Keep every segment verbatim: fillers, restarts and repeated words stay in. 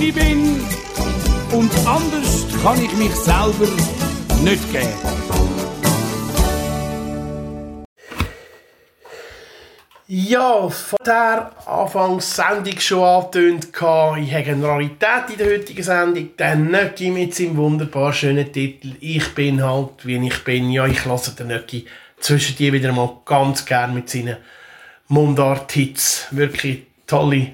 Ich bin und anders kann ich mich selber nicht geben. Ja, von der Anfangssendung schon angetönt, ich habe eine Rarität in der heutigen Sendung, der Nöcki mit seinem wunderbar schönen Titel «Ich bin halt, wie ich bin». Ja, ich lasse den Nöcki zwischen die wieder mal ganz gern mit seinen Mundart-Hits. Wirklich tolle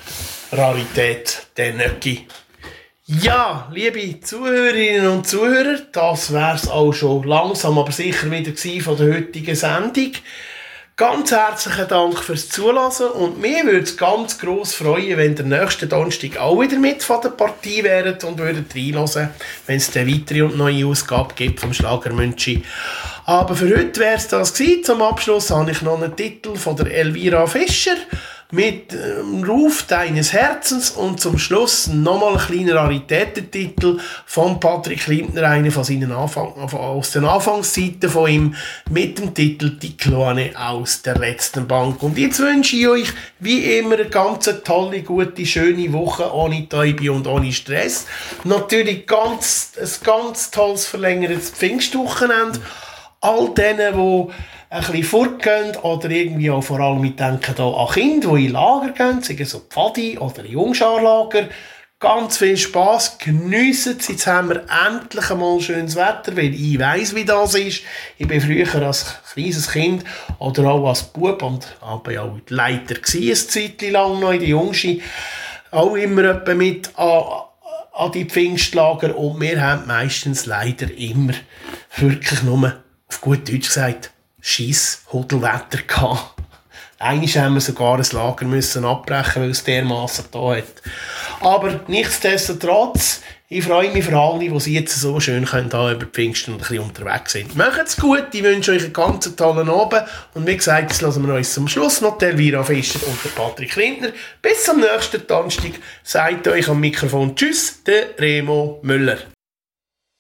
Rarität, der Nöcki. Ja, liebe Zuhörerinnen und Zuhörer, das wäre es auch schon langsam, aber sicher wieder von der heutigen Sendung. Ganz herzlichen Dank fürs Zuhören und mir würde es ganz gross freuen, wenn der nächste Donnerstag auch wieder mit von der Partie wäret und würdet reinhören, wenn es eine weitere und neue Ausgabe gibt vom Schlagermünchi. Aber für heute wäre es das gewesen. Zum Abschluss habe ich noch einen Titel von der Elvira Fischer mit ähm, Ruf deines Herzens und zum Schluss nochmal ein kleiner Raritätentitel von Patrick Lindner, einer von seinen Anfang, aus den Anfangszeiten von ihm, mit dem Titel «Die Kleine aus der letzten Bank». Und jetzt wünsche ich euch wie immer eine ganz tolle, gute, schöne Woche ohne Täube und ohne Stress. Natürlich ganz, ein ganz tolles verlängertes Pfingstwochenende. All denen, die ein bisschen fortgehen oder irgendwie auch vor allem denken da an Kinder, die in Lager gehen, sei es so Pfadi oder Jungscharlager. Ganz viel Spass, geniessen es. Jetzt haben wir endlich einmal schönes Wetter, weil ich weiss, wie das ist. Ich bin früher als kleines Kind oder auch als Bub und aber ja auch Leiter gsi, ein Zeitchen lang noch in der Jungschi, auch immer mit an, an die Pfingstlager und wir haben meistens leider immer wirklich nur, auf gut Deutsch gesagt, Scheiss Hodelwetter gehabt. Einmal haben wir sogar ein Lager müssen abbrechen, weil es dermassen da hat. Aber nichtsdestotrotz, ich freue mich für alle, die sie jetzt so schön können, da über Pfingsten und ein bisschen unterwegs sind. Macht's gut, ich wünsche euch einen ganz tollen Abend. Und wie gesagt, jetzt lassen wir uns zum Schluss noch der Elvira Fischer und der Patrick Lindner. Bis zum nächsten Donnerstag. Sagt euch am Mikrofon Tschüss, der Remo Müller.